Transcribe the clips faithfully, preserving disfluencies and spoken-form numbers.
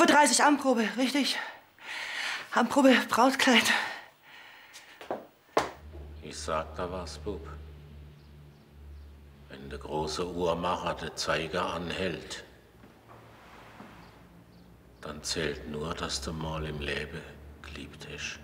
Uhr dreißig Anprobe, richtig? Anprobe, Brautkleid. Ich sag da was, Bub. Wenn der große Uhrmacher den Zeiger anhält, dann zählt nur, dass du mal im Leben geliebt hast.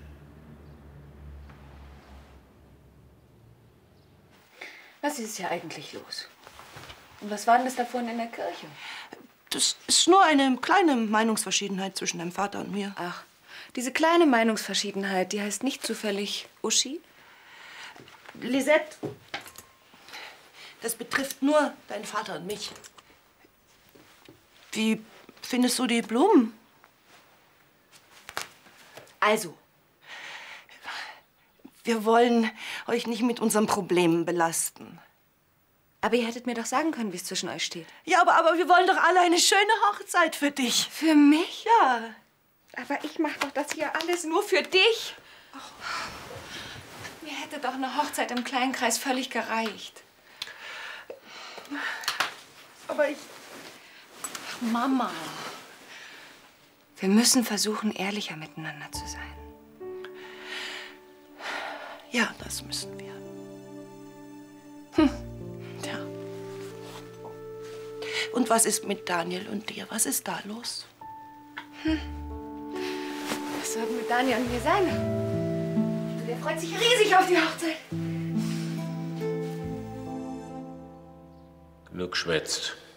Was ist hier eigentlich los? Und was war denn das da vorne in der Kirche? Das ist nur eine kleine Meinungsverschiedenheit zwischen deinem Vater und mir. Ach, diese kleine Meinungsverschiedenheit, die heißt nicht zufällig Uschi? Lisette, das betrifft nur deinen Vater und mich. Wie findest du die Blumen? Also, wir wollen euch nicht mit unseren Problemen belasten. aber ihr hättet mir doch sagen können, wie es zwischen euch steht. Ja, aber, aber wir wollen doch alle eine schöne Hochzeit für dich. Für mich? Ja. Aber ich mach doch das hier alles nur für dich. Mir hätte doch eine Hochzeit im kleinen Kreis völlig gereicht. Aber ich... Ach, Mama. Wir müssen versuchen, ehrlicher miteinander zu sein. Ja, das müssen wir. Hm. Ja. Und was ist mit Daniel und dir? Was ist da los? Hm. Was soll mit Daniel und mir sein? Der freut sich riesig auf die Hochzeit. Genug geschwätzt.